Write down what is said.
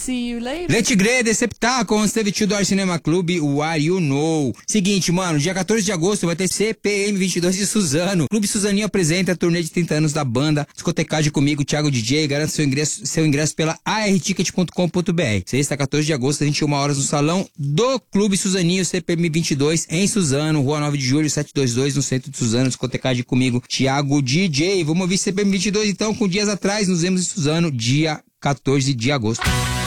see you later. Let Grey, Deceptar com Steve Tudor Cinema Club, What You Know. Seguinte, mano, dia 14 de agosto vai ter CPM 22 de Suzano. Clube Suzaninho apresenta a turnê de 30 anos da banda. Discotecagem comigo, Thiago DJ. Garanta seu ingresso pela articket.com.br. Sexta, 14 de agosto, 21 horas no salão do Clube Suzaninho, CPM 22 em Suzano, Rua 9 de Julho, 722, no centro de Suzano. Discotecagem comigo, Thiago DJ. Vamos ouvir CPM 22 então, com dias atrás. Nos vemos em Suzano, dia 14 de agosto.